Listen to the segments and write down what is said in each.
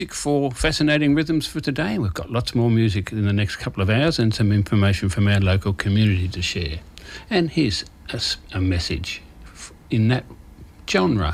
For Fascinating Rhythms for today. We've got lots more music in the next couple of hours and some information from our local community to share. And here's a message in that genre.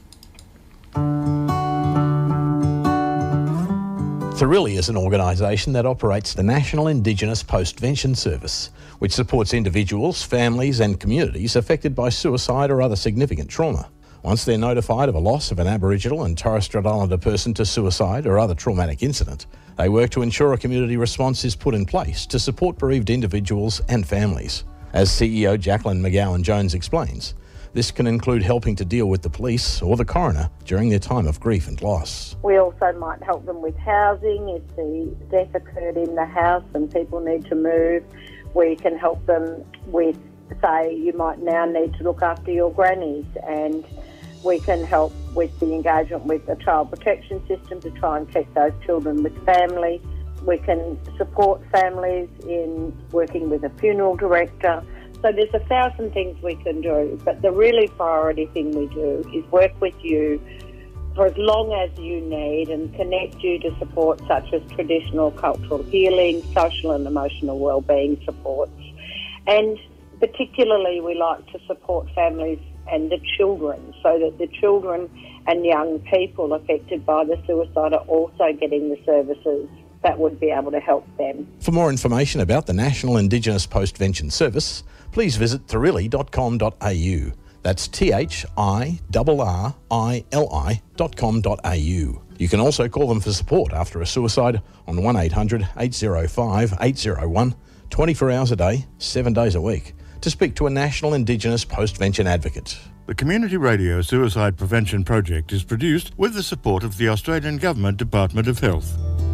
Thorilli is an organisation that operates the National Indigenous Postvention Service, which supports individuals, families and communities affected by suicide or other significant trauma. Once they're notified of a loss of an Aboriginal and Torres Strait Islander person to suicide or other traumatic incident, they work to ensure a community response is put in place to support bereaved individuals and families. As CEO Jacqueline McGowan-Jones explains, this can include helping to deal with the police or the coroner during their time of grief and loss. We also might help them with housing if the death occurred in the house and people need to move. We can help them with, say, you might now need to look after your grannies, and we can help with the engagement with the child protection system to try and keep those children with family. We can support families in working with a funeral director. So there's 1,000 things we can do, but the really priority thing we do is work with you for as long as you need and connect you to support such as traditional cultural healing, social and emotional wellbeing supports. And particularly we like to support families and the children, so that the children and young people affected by the suicide are also getting the services that would be able to help them. For more information about the National Indigenous Postvention Service, please visit thorilli.com.au. That's THIRRRILI.com.au. You can also call them for support after a suicide on 1800 805 801, 24 hours a day, 7 days a week, to speak to a National Indigenous Postvention advocate. The Community Radio Suicide Prevention Project is produced with the support of the Australian Government Department of Health.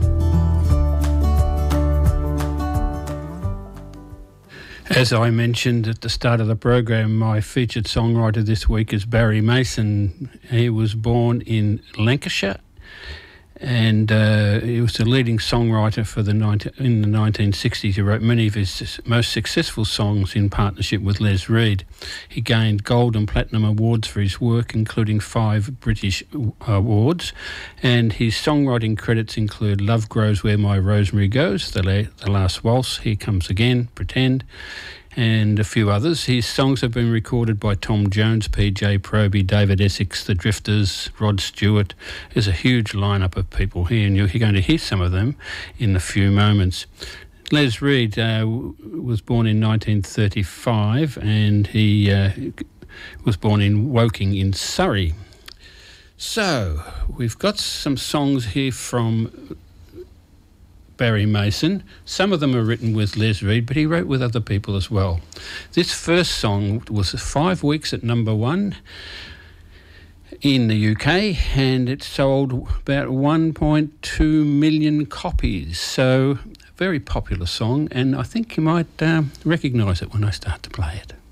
As I mentioned at the start of the program, my featured songwriter this week is Barry Mason. He was born in Lancashire, and he was the leading songwriter in the 1960s. He wrote many of his most successful songs in partnership with Les Reed. He gained gold and platinum awards for his work, including 5 British awards, and his songwriting credits include Love Grows Where My Rosemary Goes, The Last Waltz, Here Comes Again, Pretend, and a few others. His songs have been recorded by Tom Jones, PJ Proby, David Essex, The Drifters, Rod Stewart. There's a huge lineup of people here, and you're going to hear some of them in a few moments. Les Reed was born in 1935, and he was born in Woking in Surrey. So, we've got some songs here from Barry Mason. Some of them are written with Les Reed, but he wrote with other people as well. This first song was 5 weeks at number 1 in the UK, and it sold about 1.2 million copies. So, a very popular song, and I think you might recognise it when I start to play it.